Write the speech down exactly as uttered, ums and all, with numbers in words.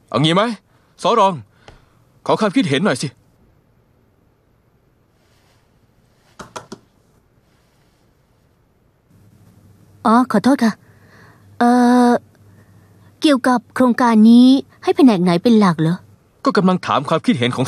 เอางี้ไหมสอรองขอความคิดเห็นหน่อยสิอ๋อขอโทษค่ะเอ่อเกี่ยวกับโครงการนี้ให้แผนกไหนเป็นหลักเหรอก็กำลังถามความคิดเห็นของ